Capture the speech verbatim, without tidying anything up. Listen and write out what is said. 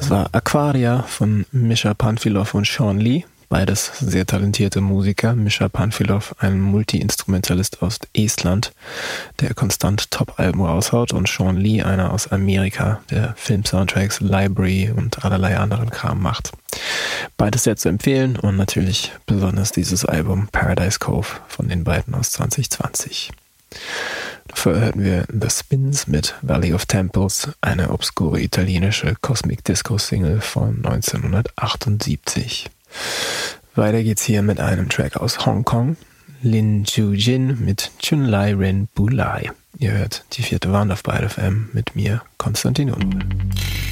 Das war Aquaria von Mischa Panfilov und Sean Lee. Beides sehr talentierte Musiker. Mischa Panfilov, ein Multi-Instrumentalist aus Estland, der konstant Top-Alben raushaut, und Sean Lee, einer aus Amerika, der Film-Soundtracks, Library und allerlei anderen Kram macht. Beides sehr zu empfehlen und natürlich besonders dieses Album Paradise Cove von den beiden aus zwanzig zwanzig. Dafür hörten wir The Spins mit Valley of Temples, eine obskure italienische Cosmic Disco Single von neunzehnhundertachtundsiebzig. Weiter geht's hier mit einem Track aus Hongkong, Lin Ju-jin mit Chunlai Rin Bulai. Ihr hört die vierte Wand auf Byte F M mit mir, Konstantin Unruh.